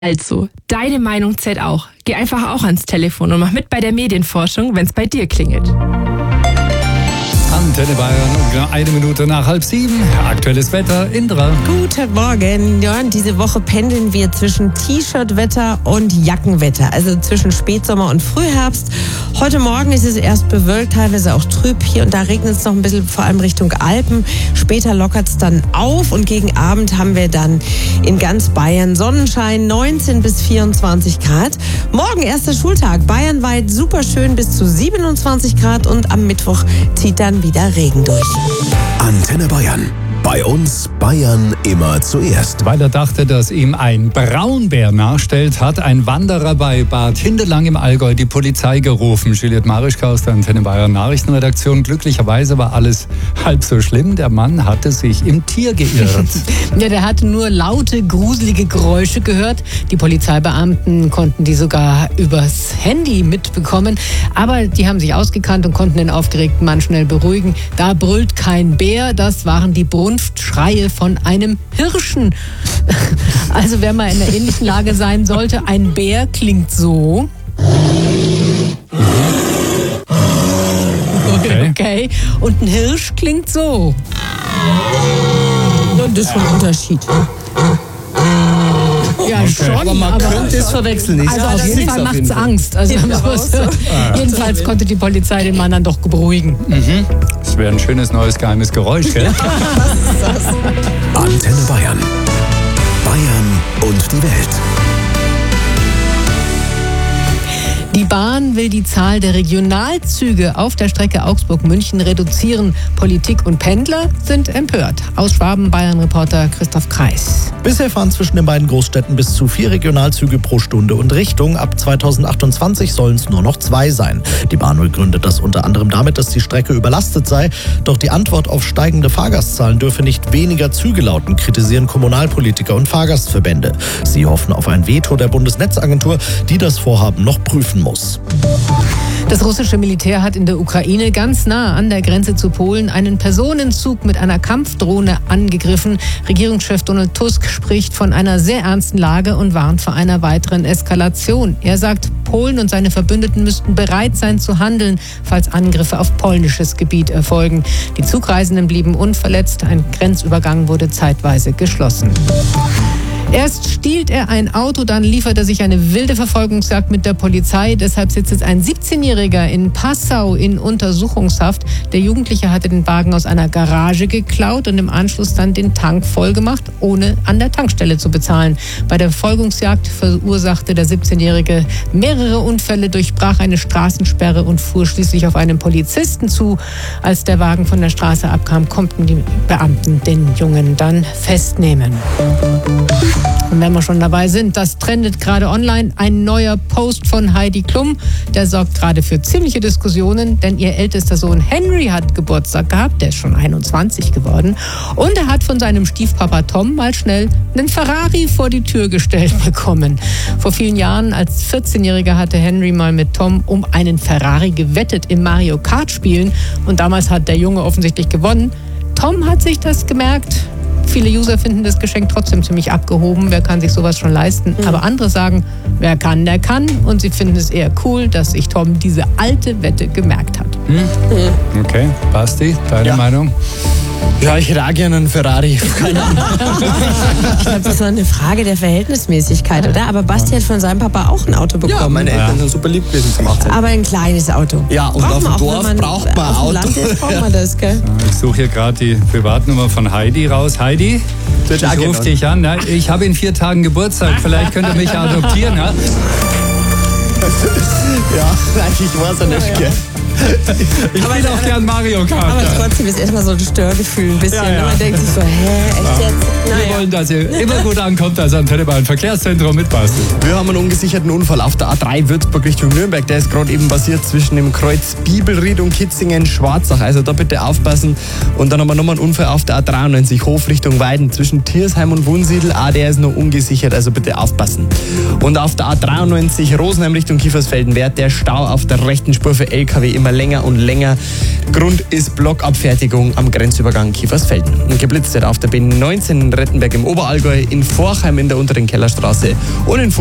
Also, deine Meinung zählt auch. Geh einfach auch ans Telefon und mach mit bei der Medienforschung, wenn's bei dir klingelt. Antenne Bayern, 1 Minute nach 6:30. Aktuelles Wetter, Indra. Guten Morgen. Ja, diese Woche pendeln wir zwischen T-Shirt-Wetter und Jackenwetter. Also zwischen Spätsommer und Frühherbst. Heute Morgen ist es erst bewölkt, teilweise auch trüb. Hier und da regnet es noch ein bisschen, vor allem Richtung Alpen. Später lockert es dann auf und gegen Abend haben wir dann in ganz Bayern Sonnenschein, 19 bis 24 Grad. Morgen erster Schultag, bayernweit super schön bis zu 27 Grad und am Mittwoch zieht dann wieder Regen durch. Antenne Bayern. Bei uns Bayern immer zuerst. Weil er dachte, dass ihm ein Braunbär nachstellt, hat ein Wanderer bei Bad Hindelang im Allgäu die Polizei gerufen. Juliette Marischka aus der Antenne Bayern Nachrichtenredaktion. Glücklicherweise war alles halb so schlimm. Der Mann hatte sich im Tier geirrt. Ja, der hatte nur laute, gruselige Geräusche gehört. Die Polizeibeamten konnten die sogar übers Handy mitbekommen. Aber die haben sich ausgekannt und konnten den aufgeregten Mann schnell beruhigen. Da brüllt kein Bär, das waren die Brunftschreie von einem Hirschen. Also wer mal in einer ähnlichen Lage sein sollte, ein Bär klingt so. Okay. Und ein Hirsch klingt so. Und das ist schon ein Unterschied. Ja, schon, aber man könnte es verwechseln. Also auf jeden Fall macht es Angst. Also, jedenfalls konnte die Polizei den Mann dann doch beruhigen. Das wäre ein schönes neues geheimes Geräusch, gell? Antenne Bayern. Bayern und die Welt. Die Bahn will die Zahl der Regionalzüge auf der Strecke Augsburg-München reduzieren. Politik und Pendler sind empört. Aus Schwaben Bayern-Reporter Christoph Kreis. Bisher fahren zwischen den beiden Großstädten bis zu 4 Regionalzüge pro Stunde und Richtung. Ab 2028 sollen es nur noch 2 sein. Die Bahn begründet das unter anderem damit, dass die Strecke überlastet sei. Doch die Antwort auf steigende Fahrgastzahlen dürfe nicht weniger Züge lauten, kritisieren Kommunalpolitiker und Fahrgastverbände. Sie hoffen auf ein Veto der Bundesnetzagentur, die das Vorhaben noch prüfen muss. Das russische Militär hat in der Ukraine ganz nah an der Grenze zu Polen einen Personenzug mit einer Kampfdrohne angegriffen. Regierungschef Donald Tusk spricht von einer sehr ernsten Lage und warnt vor einer weiteren Eskalation. Er sagt, Polen und seine Verbündeten müssten bereit sein zu handeln, falls Angriffe auf polnisches Gebiet erfolgen. Die Zugreisenden blieben unverletzt. Ein Grenzübergang wurde zeitweise geschlossen. Erst stiehlt er ein Auto, dann liefert er sich eine wilde Verfolgungsjagd mit der Polizei. Deshalb sitzt jetzt ein 17-Jähriger in Passau in Untersuchungshaft. Der Jugendliche hatte den Wagen aus einer Garage geklaut und im Anschluss dann den Tank vollgemacht, ohne an der Tankstelle zu bezahlen. Bei der Verfolgungsjagd verursachte der 17-Jährige mehrere Unfälle, durchbrach eine Straßensperre und fuhr schließlich auf einen Polizisten zu. Als der Wagen von der Straße abkam, konnten die Beamten den Jungen dann festnehmen. Und wenn wir schon dabei sind, das trendet gerade online. Ein neuer Post von Heidi Klum, der sorgt gerade für ziemliche Diskussionen, denn ihr ältester Sohn Henry hat Geburtstag gehabt, der ist schon 21 geworden. Und er hat von seinem Stiefpapa Tom mal schnell einen Ferrari vor die Tür gestellt bekommen. Vor vielen Jahren, als 14-Jähriger, hatte Henry mal mit Tom um einen Ferrari gewettet im Mario Kart spielen. Und damals hat der Junge offensichtlich gewonnen. Tom hat sich das gemerkt. Viele User finden das Geschenk trotzdem ziemlich abgehoben. Wer kann sich sowas schon leisten? Aber andere sagen, wer kann, der kann. Und sie finden es eher cool, dass sich Tom diese alte Wette gemerkt hat. Okay, Basti, deine Meinung? Ja, ich hätte auch gerne einen Ferrari. Keine Ahnung. Ich glaube, das ist eine Frage der Verhältnismäßigkeit, oder? Aber Basti hat von seinem Papa auch ein Auto bekommen. Ja, meine Eltern sind super lieb gewesen zum 18. Aber ein kleines Auto. Ja, und Braucht auf man dem auch, Dorf wenn man braucht man ein auf dem Auto. Land ist, braucht man das, gell? Ich suche hier gerade die Privatnummer von Heidi raus. Heidi, ich rufe dich an. Ja? Ich habe in 4 Tagen Geburtstag. Vielleicht könnt ihr mich adoptieren. Ja, Ich weiß ja nicht, gell. ich spiele auch gern Mario Kart. Aber trotzdem ist erstmal so ein Störgefühl ein bisschen. Ja. Man denkt sich so, echt jetzt? Wir wollen, dass ihr immer gut ankommt als Antenne Bayern Verkehrszentrum mit Basti. Wir haben einen ungesicherten Unfall auf der A3 Würzburg Richtung Nürnberg. Der ist gerade eben passiert zwischen dem Kreuz Bibelried und Kitzingen-Schwarzach. Also da bitte aufpassen. Und dann haben wir nochmal einen Unfall auf der A93 Hof Richtung Weiden zwischen Tiersheim und Wunsiedel. Der ist noch ungesichert, also bitte aufpassen. Und auf der A93 Rosenheim Richtung Richtung Kiefersfelden wird der Stau auf der rechten Spur für LKW immer länger und länger. Grund ist Blockabfertigung am Grenzübergang Kiefersfelden. Und geblitzt wird auf der B19 in Rettenberg im Oberallgäu, in Forchheim in der Unteren Kellerstraße und in